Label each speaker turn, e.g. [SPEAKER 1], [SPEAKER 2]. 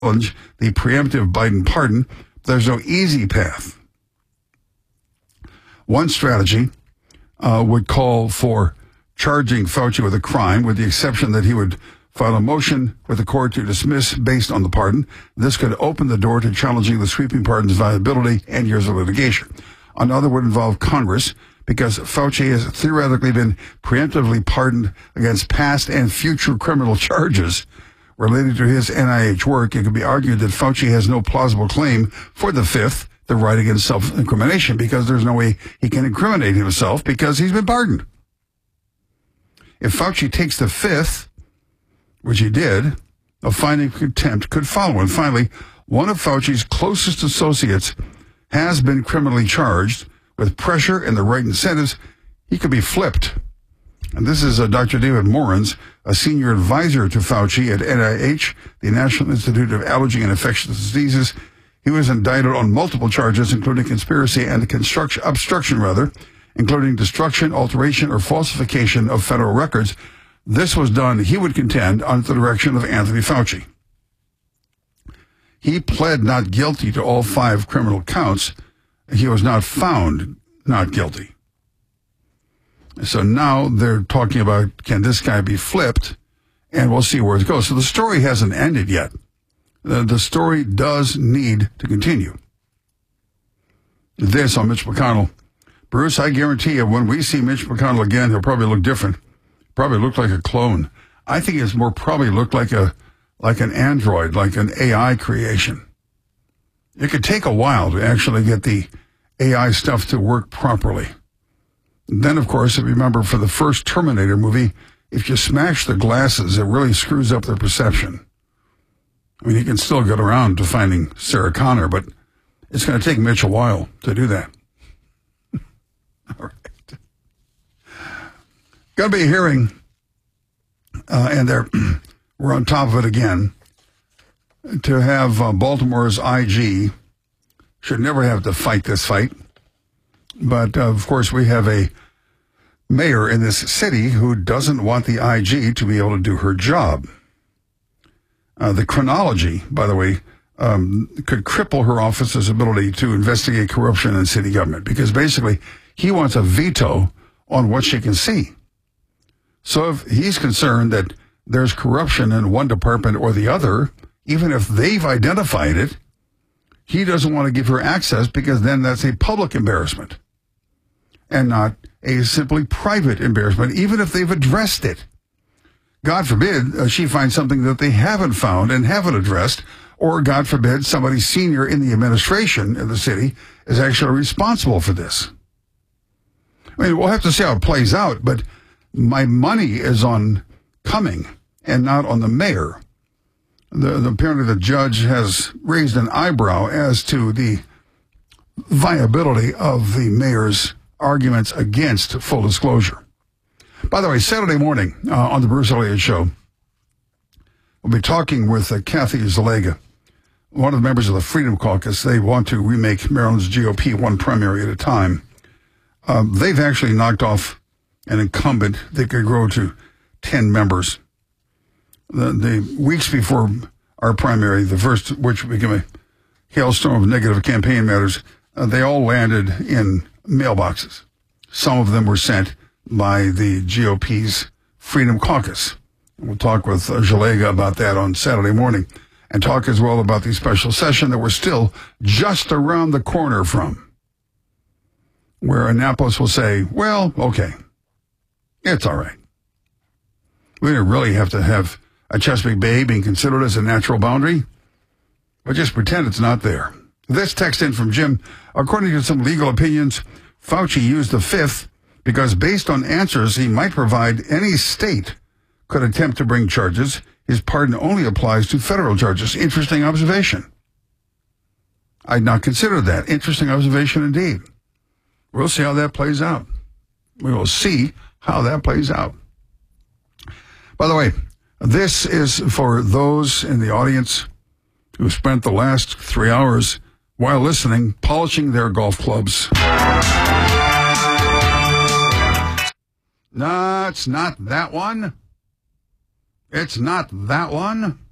[SPEAKER 1] challenge the preemptive Biden pardon. There's no easy path. One strategy would call for charging Fauci with a crime, with the exception that he would file a motion with the court to dismiss based on the pardon. This could open the door to challenging the sweeping pardon's viability and years of litigation. Another would involve Congress, because Fauci has theoretically been preemptively pardoned against past and future criminal charges related to his NIH work. It could be argued that Fauci has no plausible claim for the fifth, the right against self-incrimination, because there's no way he can incriminate himself because he's been pardoned. If Fauci takes the fifth, which he did, a finding of contempt could follow. And finally, one of Fauci's closest associates has been criminally charged. With pressure and the right incentives, he could be flipped. And this is Dr. David Morens, a senior advisor to Fauci at NIH, the National Institute of Allergy and Infectious Diseases. He was indicted on multiple charges, including conspiracy and obstruction, including destruction, alteration, or falsification of federal records. This was done, he would contend, under the direction of Anthony Fauci. He pled not guilty to all 5 criminal counts. He was not found not guilty. So now they're talking about, can this guy be flipped? And we'll see where it goes. So the story hasn't ended yet. The story does need to continue. This on Mitch McConnell. Bruce, I guarantee you, when we see Mitch McConnell again, he'll probably look different. Probably look like a clone. I think it's more probably look like an android, like an AI creation. It could take a while to actually get the AI stuff to work properly. Then, of course, if you remember for the first Terminator movie, if you smash the glasses, it really screws up their perception. I mean, he can still get around to finding Sarah Connor, but it's going to take Mitch a while to do that. All right. Going to be a hearing, and we're on top of it again, to have Baltimore's IG, should never have to fight this fight. But, of course, we have a mayor in this city who doesn't want the IG to be able to do her job. The chronology, by the way, could cripple her office's ability to investigate corruption in city government, because basically he wants a veto on what she can see. So if he's concerned that there's corruption in one department or the other, even if they've identified it, he doesn't want to give her access, because then that's a public embarrassment and not a simply private embarrassment, even if they've addressed it. God forbid she finds something that they haven't found and haven't addressed, or God forbid somebody senior in the administration of the city is actually responsible for this. I mean, we'll have to see how it plays out, but my money is on Cumming and not on the mayor. Apparently the judge has raised an eyebrow as to the viability of the mayor's arguments against full disclosure. By the way, Saturday morning on the Bruce Elliott Show, we'll be talking with Kathy Zalaga, one of the members of the Freedom Caucus. They want to remake Maryland's GOP one primary at a time. They've actually knocked off an incumbent that could grow to 10 members. The weeks before our primary, the first, which became a hailstorm of negative campaign matters, they all landed in mailboxes. Some of them were sent by the GOP's Freedom Caucus. We'll talk with Zalaga about that on Saturday morning, and talk as well about the special session that we're still just around the corner from, where Annapolis will say, well, okay, it's all right. We didn't really have to have a Chesapeake Bay being considered as a natural boundary, but just pretend it's not there. This text in from Jim: according to some legal opinions, Fauci used the fifth because based on answers he might provide, any state could attempt to bring charges. His pardon only applies to federal charges. Interesting observation. I'd not considered that. Interesting observation indeed. We'll see how that plays out. We will see how that plays out. By the way, this is for those in the audience who spent the last 3 hours while listening, polishing their golf clubs. No, it's not that one. It's not that one.